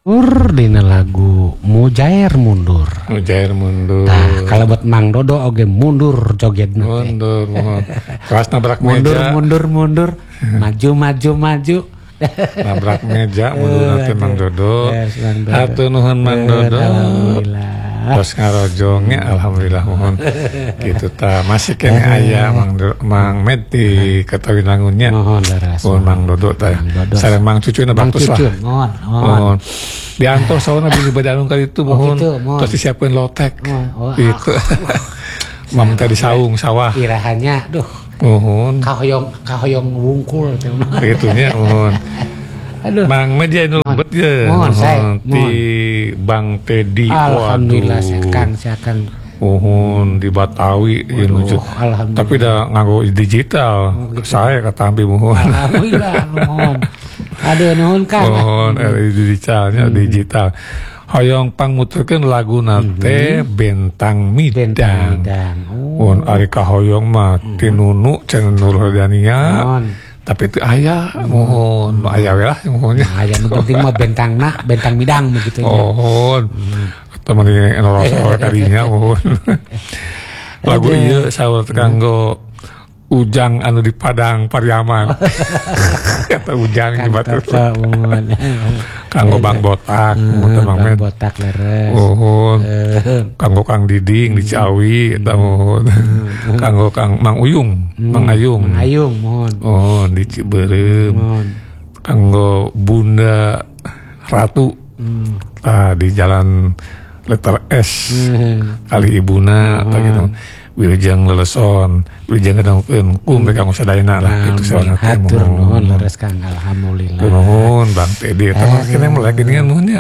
Dina lagu Mujair mundur. Mujair mundur. Nah, kalau buat Mang Dodo oge mundur jogetna. Mundur, mohon. Kelas nabrak Mundur, meja. mundur. Maju. Nabrak meja, mundur nanti Mang Dodo. Yes, Mang Dodo. Hatur nuhun Mang Dodo. Alhamdulillah. Terus ngarojongnya alhamdulillah mohon. Gitu ta masih kene aya Mang Meti ketawi nangunnya. Mohon laras. Mohon Mang Dodo ta. Sareng Mang Cucuna baktus lah. Mohon. Diantos sauna beli badalung kali itu mohon. Terus disiapkeun lotek. Gitu. Mam tadi saung sawah. Irahannya duh. Mohon. Kahoyong wungkul teh mah. Gitunya mohon. Aduh. Mang media nu lembut ye. Mohon di Bang Teddy. Alhamdulillah siakan. Mohon di Batawi ieu lucu. Alhamdulillah. Tapi dah nganggo digital. Gitu. Saya kata ambil mohon. Alhamdulillah mohon. Aduh nuhun Kang. Mohon digitalnya digital. Hoyong pangmuterkeun laguna teh Bentang Midang. Mohon ari kahoyong mah tinunu cenah Nur Hardania. Tapi itu ayah, mohon ayah lah mohonnya. Ayah nu penting mah bentang midang begitu ya. Mohon. Teman ini enolos kadinya mohon. Lagu ieu saur kanggo Ujang anu di Padang Pariaman. Kata Ujang di Batu. Kanggo Bang Botak, Bang Botak leres. Mohon. Kanggo Kang Diding di Ciawi eta mohon. Kanggo Kang Mang Uyung, Mang Ayung. Mohon. Oh, di Ciberem. Kanggo Bunda Ratu. Di jalan letter S. Kali ibuna atau gitu. Wilujeng leleson, wilujeng kadangkeun kum mereka sadayana lah gitu soalna teh. Hatur nuhun leres Kang, alhamdulillah. Nuhun Bang Teddy eta mah kene mulai geuningan nuhun nya.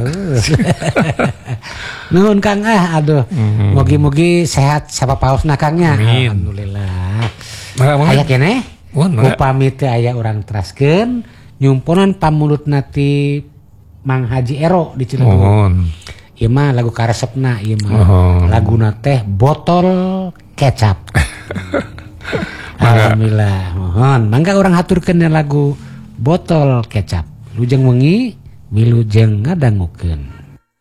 Nuhun Kang aduh. Mugi-mugi sehat sapapaosna Kangnya. Alhamdulillah. Aya keneh? Upami teh aya urang teraskeun nyumponan pamulutna ti Mang Haji Ero di Cilegon. Mohon. Ieu mah lagu karesepna ieu mah. Laguna teh Botol Kecap. Alhamdulillah. Mohon mangga urang haturkeun lagu Botol Kecap. Lujeng wengi milujeng ngadangukeun.